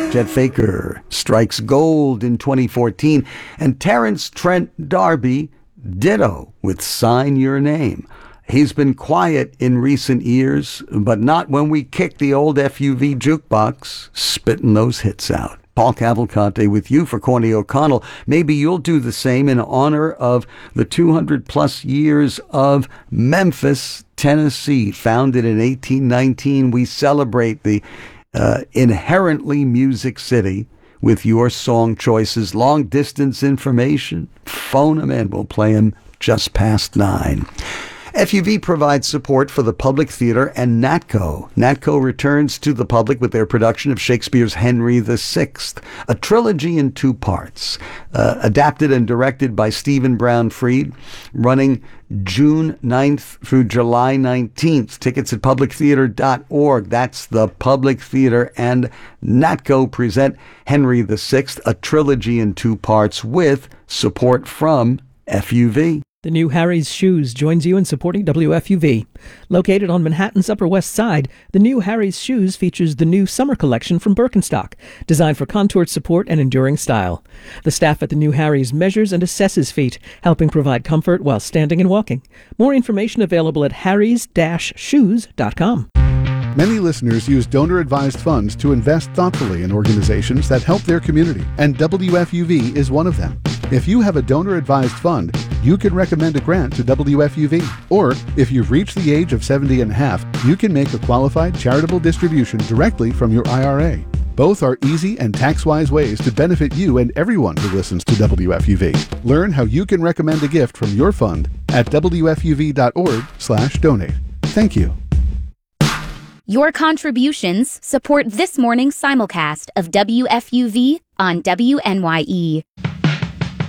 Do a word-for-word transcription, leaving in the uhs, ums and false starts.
Chet Faker strikes gold in twenty fourteen. And Terrence Trent D'Arby, ditto with Sign Your Name. He's been quiet in recent years, but not when we kick the old F U V jukebox, spitting those hits out. Paul Cavalcante with you for Corny O'Connell. Maybe you'll do the same in honor of the two hundred plus years of Memphis, Tennessee. Founded in eighteen nineteen, we celebrate the uh, inherently music city with your song choices. Long distance information, phone them in. We'll play them just past nine. F U V provides support for the Public Theater and NATCO. NATCO returns to the public with their production of Shakespeare's Henry the Sixth, a trilogy in two parts, uh, adapted and directed by Stephen Brown Fried, running June ninth through July nineteenth. Tickets at public theater dot org. That's the Public Theater and NATCO present Henry the Sixth, a trilogy in two parts with support from F U V. The new Harry's Shoes joins you in supporting W F U V. Located on Manhattan's Upper West Side, the new Harry's Shoes features the new summer collection from Birkenstock, designed for contoured support and enduring style. The staff at the new Harry's measures and assesses feet, helping provide comfort while standing and walking. More information available at harrys dash shoes dot com. Many listeners use donor-advised funds to invest thoughtfully in organizations that help their community, and W F U V is one of them. If you have a donor-advised fund, you can recommend a grant to W F U V. Or, if you've reached the age of seventy and a half, you can make a qualified charitable distribution directly from your I R A. Both are easy and tax-wise ways to benefit you and everyone who listens to W F U V. Learn how you can recommend a gift from your fund at W F U V dot org slash donate. Thank you. Your contributions support this morning's simulcast of W F U V on W N Y E.